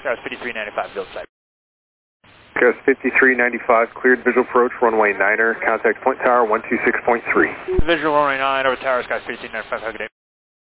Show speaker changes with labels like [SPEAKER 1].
[SPEAKER 1] Skies 5395, build site.
[SPEAKER 2] Skies 5395, cleared visual approach, runway 9er, contact point tower 126.3.
[SPEAKER 1] Visual runway 9 over tower, Skies 5395, have a good day.